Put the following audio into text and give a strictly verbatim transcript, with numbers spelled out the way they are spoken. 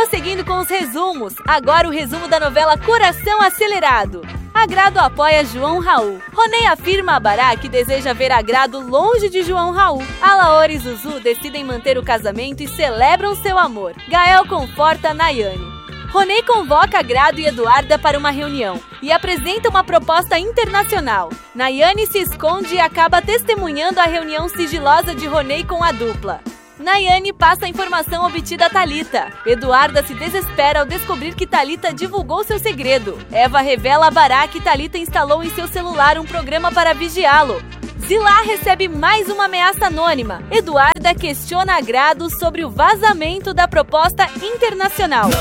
Prosseguindo com os resumos, agora o resumo da novela Coração Acelerado. Agrado apoia João Raul. Ronei afirma a Bará que deseja ver Agrado longe de João Raul. Alaor e Zuzu decidem manter o casamento e celebram seu amor. Gael conforta Nayane. Ronei convoca Agrado e Eduarda para uma reunião e apresenta uma proposta internacional. Nayane se esconde e acaba testemunhando a reunião sigilosa de Ronei com a dupla. Nayane passa a informação obtida a Thalita. Eduarda se desespera ao descobrir que Thalita divulgou seu segredo. Eva revela a Bará que Thalita instalou em seu celular um programa para vigiá-lo. Zilá recebe mais uma ameaça anônima. Eduarda questiona Agrado sobre o vazamento da proposta internacional.